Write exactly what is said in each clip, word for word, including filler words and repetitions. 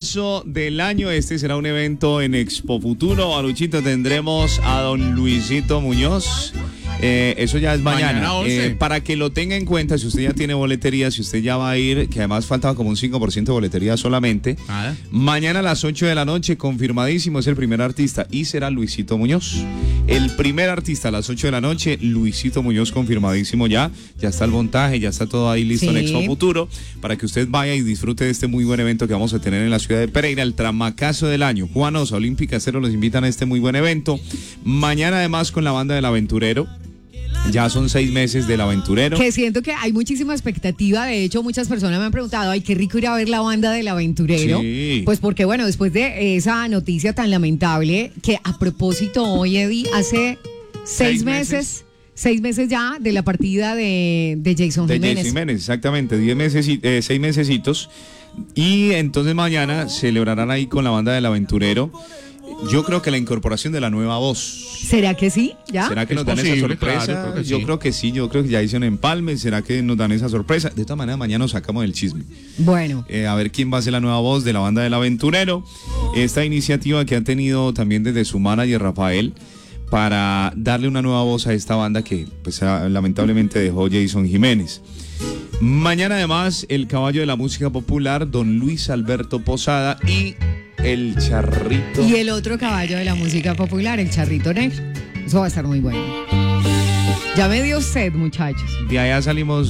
eventazo del año. Este será un evento en Expo Futuro. A Luchito tendremos a don Luisito Muñoz. Eh, eso ya es mañana. Mañana eh, para que lo tenga en cuenta, si usted ya tiene boletería, si usted ya va a ir, que además faltaba como un cinco por ciento de boletería solamente. Ah. Mañana a las ocho de la noche, confirmadísimo, es el primer artista y será Luisito Muñoz. El primer artista a las ocho de la noche, Luisito Muñoz, confirmadísimo ya. Ya está el montaje, ya está todo ahí listo, sí, en Expo Futuro, para que usted vaya y disfrute de este muy buen evento que vamos a tener en la ciudad de Pereira, el tramacazo del año. Juan Osa, Olímpica Cero los invitan a este muy buen evento. Mañana además con la banda del Aventurero. Ya son seis meses del Aventurero. Que siento que hay muchísima expectativa. De hecho, muchas personas me han preguntado, ay, qué rico ir a ver la banda del Aventurero. Sí. Pues porque, bueno, después de esa noticia tan lamentable, que a propósito, hoy, Eddie, hace seis, seis meses, meses, seis meses ya de la partida de, de Jason de Jiménez. Jason Jiménez, exactamente, diez meses, eh, seis mesecitos. Y entonces mañana celebrarán ahí con la banda del Aventurero. Yo creo que la incorporación de la nueva voz. ¿Será que sí? ¿Ya? ¿Será que Es nos dan posible, esa sorpresa? claro, creo que yo sí. creo que sí, yo creo que ya hicieron empalme. ¿Será que nos dan esa sorpresa? De todas maneras, mañana nos sacamos del chisme. Bueno. Eh, a ver quién va a ser la nueva voz de la banda del Aventurero. Esta iniciativa que ha tenido también desde su manager Rafael para darle una nueva voz a esta banda que pues lamentablemente dejó Jason Jiménez. Mañana además el caballo de la música popular, don Luis Alberto Posada y el Charrito. Y el otro caballo de la música popular, el Charrito Negro. Eso va a estar muy bueno. Ya me dio sed, muchachos. De allá salimos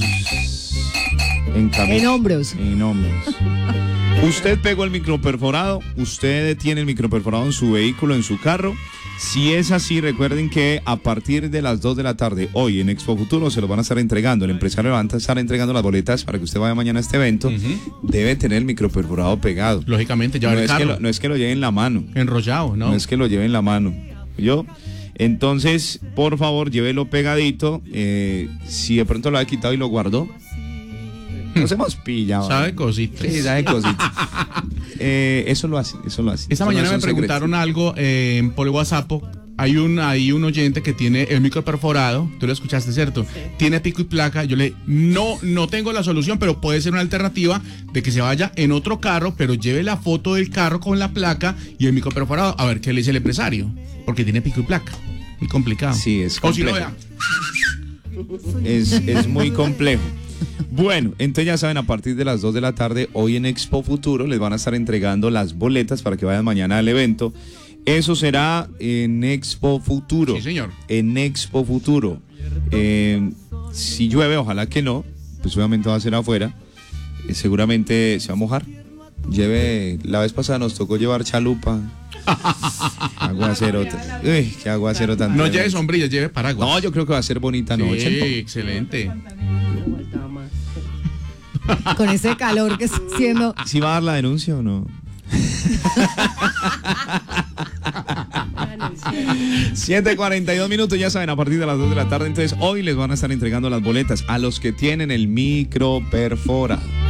en camino. En hombros. En hombros. Usted pegó el microperforado, usted tiene el microperforado en su vehículo, en su carro. Si es así, recuerden que a partir de las dos de la tarde, hoy en Expo Futuro, se lo van a estar entregando. El empresario va a estar entregando las boletas para que usted vaya mañana a este evento. Uh-huh. Debe tener el microperforado pegado. Lógicamente, ya no, el es carro. que lo, no es que lo lleve en la mano. Enrollado, ¿no? No es que lo lleve en la mano. ¿Yo? Entonces, por favor, llévelo pegadito. Eh, si de pronto lo ha quitado y lo guardó, nos hemos pillado. Sabe cositas. Sí, sabe cositas. eh, eso lo hace, eso lo hace. Esta eso mañana no me preguntaron secreto. algo eh, por el WhatsApp. Hay un, hay un oyente que tiene el micro perforado. Tú lo escuchaste, ¿cierto? Sí. Tiene pico y placa. Yo le no, no tengo la solución, pero puede ser una alternativa de que se vaya en otro carro, pero lleve la foto del carro con la placa y el micro perforado. A ver qué le dice el empresario. Porque tiene pico y placa. Muy complicado. Sí, es complejo. O si no, vea. Es, es muy complejo. Bueno, entonces ya saben, a partir de las dos de la tarde, hoy en Expo Futuro, les van a estar entregando las boletas para que vayan mañana al evento. Eso será en Expo Futuro. Sí, señor. En Expo Futuro. Eh, si llueve, ojalá que no, pues obviamente va a ser afuera. Eh, seguramente se va a mojar. Lleve, la vez pasada nos tocó llevar chalupa. Aguacero. Uy, qué aguacero tan. No lleve sombrilla, lleve paraguas. No, yo creo que va a ser bonita noche. Sí, excelente. Con ese calor que está haciendo. ¿Sí va a dar la denuncia o no? siete cuarenta y dos minutos, ya saben, a partir de las dos de la tarde. Entonces hoy les van a estar entregando las boletas a los que tienen el micro perforado.